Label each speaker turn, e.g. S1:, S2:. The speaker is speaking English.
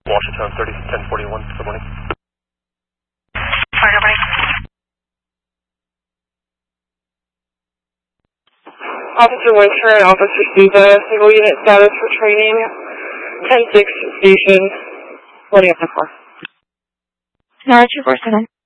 S1: Washington 1041, good morning.
S2: Hi, good morning. Officer Winter and Officer Souza, single unit status for training, 10-6 station, loading up the 4.
S3: Nara 247.